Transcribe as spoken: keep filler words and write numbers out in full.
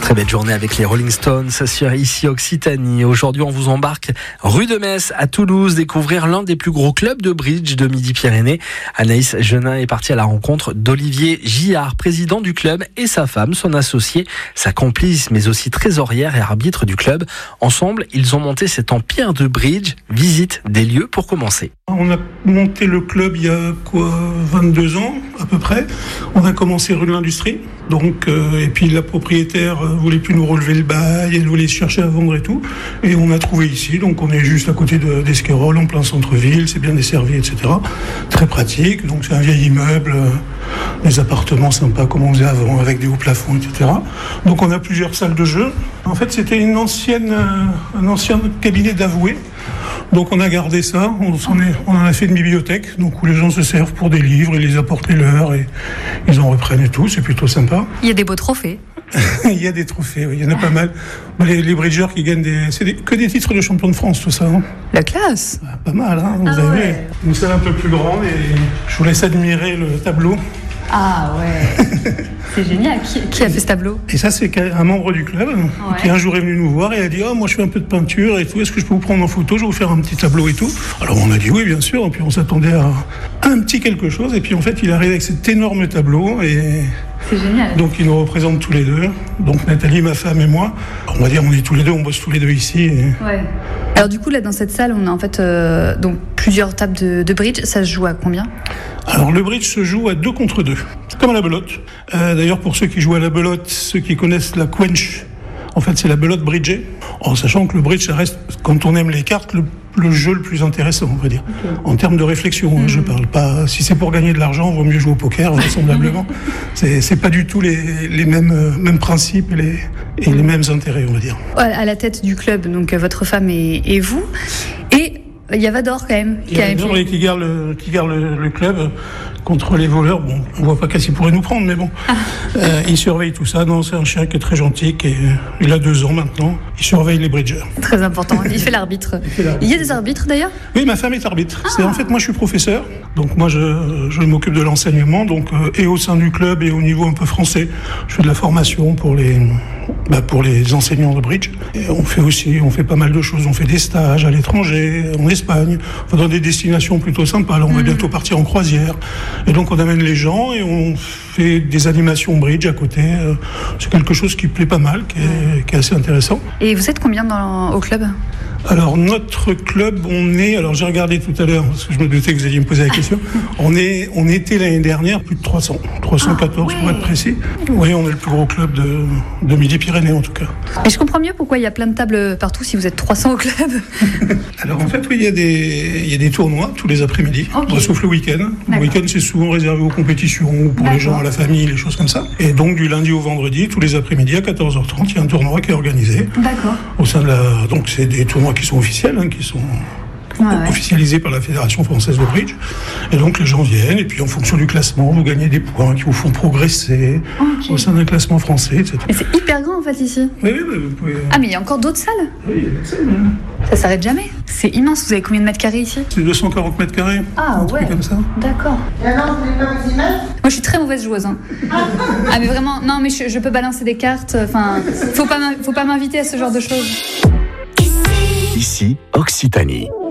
Très belle journée avec les Rolling Stones sur ici Occitanie. Aujourd'hui, on vous embarque rue de Metz à Toulouse, découvrir l'un des plus gros clubs de bridge de Midi-Pyrénées. Anaïs Genin est partie à la rencontre d'Olivier Gillard, président du club, et sa femme, son associé, sa complice, mais aussi trésorière et arbitre du club. Ensemble, ils ont monté cet empire de bridge. Visite des lieux pour commencer. On a monté le club il y a quoi, vingt-deux ans à peu près. On a commencé rue de l'Industrie. Donc, euh, et puis la propriétaire euh, voulait plus nous relever le bail, elle voulait chercher à vendre et tout. Et on a trouvé ici, donc on est juste à côté de, d'Esquerolles, en plein centre-ville, c'est bien desservi, et cetera. Très pratique, donc c'est un vieil immeuble, euh, des appartements sympas comme on faisait avant, avec des hauts plafonds, et cetera. Donc on a plusieurs salles de jeu. En fait, c'était une ancienne, euh, un ancien cabinet d'avoués. Donc on a gardé ça, on, on, est, on en a fait une bibliothèque, donc où les gens se servent pour des livres, ils les apportent les leurs et ils en reprennent et tout, c'est plutôt sympa. Il y a des beaux trophées. Il y a des trophées, oui, il y en a pas mal. Les, les bridgers qui gagnent des, c'est des, que des titres de champion de France, tout ça. Hein. La classe. Ah, pas mal, hein, vous ah avez ouais. vu. Une salle un peu plus grande et je vous laisse admirer le tableau. Ah ouais, c'est génial. Qui, qui a fait ce tableau ? Et ça, c'est un membre du club ouais. qui un jour est venu nous voir et a dit « Oh, moi je fais un peu de peinture et tout, est-ce que je peux vous prendre en photo, je vais vous faire un petit tableau et tout ?» Alors on a dit oui, bien sûr, et puis on s'attendait à un petit quelque chose, et puis en fait il arrive avec cet énorme tableau et... C'est génial. Donc il nous représente tous les deux, donc Nathalie, ma femme et moi. On va dire on est tous les deux, on bosse tous les deux ici. Et... Ouais. Alors du coup là dans cette salle on a en fait euh, donc plusieurs tables de, de bridge, ça se joue à combien ? Alors le bridge se joue à deux contre deux, comme à la belote. Euh, d'ailleurs pour ceux qui jouent à la belote, ceux qui connaissent la quench, en fait c'est la belote bridgée, en sachant que le bridge ça reste, quand on aime les cartes, le, le jeu le plus intéressant on va dire, okay. En termes de réflexion, mmh. hein, je parle pas, si c'est pour gagner de l'argent, il vaut mieux jouer au poker vraisemblablement. c'est, c'est pas du tout les, les mêmes, euh, mêmes principes et, les, et les mêmes intérêts on va dire. À la tête du club, donc votre femme et, et vous, et il y a Vador quand même. Il y a Vador qui garde, le, qui garde le, le club contre les voleurs. Bon, on voit pas qu'est-ce qu'il pourrait nous prendre, mais bon. Ah. Euh, il surveille tout ça. Non, c'est un chien qui est très gentil, qui est, il a deux ans maintenant. Il surveille les bridgers. Très important. Il fait l'arbitre. Il, fait l'arbitre. Il y a des arbitres d'ailleurs ? Oui, ma femme est arbitre. Ah. C'est, en fait, moi je suis professeur. Donc moi je, je m'occupe de l'enseignement, donc euh, et au sein du club et au niveau un peu français. Je fais de la formation pour les, bah, pour les enseignants de bridge. Et on fait aussi, on fait pas mal de choses. On fait des stages à l'étranger, en Espagne, enfin, dans des destinations plutôt sympas. Là, on va mmh. bientôt partir en croisière. Et donc, on amène les gens et on fait des animations bridge à côté. C'est quelque chose qui plaît pas mal, qui est, qui est assez intéressant. Et vous êtes combien dans, au club ? Alors, notre club, on est... Alors, j'ai regardé tout à l'heure, parce que je me doutais que vous alliez me poser la question. on, est, on était l'année dernière plus de trois cents. trois cent quatorze, ah, ouais. pour être précis. Oui, on est le plus gros club de, de Midi-Pyrénées, en tout cas. Et je comprends mieux pourquoi il y a plein de tables partout si vous êtes trois cents au club. Alors, en fait, oui, il y a des, il y a des tournois tous les après-midi, okay. sauf le week-end. D'accord. Le week-end, c'est souvent réservé aux compétitions, ou pour D'accord. les gens, à la famille, les choses comme ça. Et donc, du lundi au vendredi, tous les après-midi, à quatorze heures trente, il y a un tournoi qui est organisé. D'accord. Au sein de la... Donc, c'est des tournois qui sont officiels, hein, qui sont ah ouais. officialisés par la Fédération française de bridge. Et donc les gens viennent, et puis en fonction du classement, vous gagnez des points qui vous font progresser okay. au sein d'un classement français, et cetera. Et c'est hyper grand en fait ici. Oui, oui, vous pouvez... Ah, mais il y a encore d'autres salles ? Oui, il y a d'autres salles. Hein. Ça s'arrête jamais. C'est immense. Vous avez combien de mètres carrés ici ? C'est deux cent quarante mètres carrés. Ah ouais. Comme ça. D'accord. Et alors, vous voulez pas vous y mettre ? Moi, je suis très mauvaise joueuse. Hein. Ah, mais vraiment, non, mais je, je peux balancer des cartes. Enfin, faut pas, faut pas m'inviter à ce genre de choses. Ici, Occitanie.